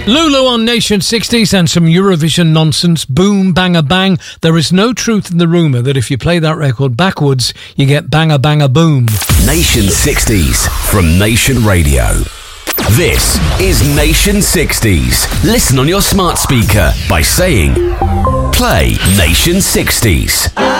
Lulu on Nation 60s and some Eurovision nonsense. Boom, banger, bang. There is no truth in the rumour that if you play that record backwards, you get banger, banger, boom. Nation 60s from Nation Radio. This is Nation 60s. Listen on your smart speaker by saying, play Nation 60s.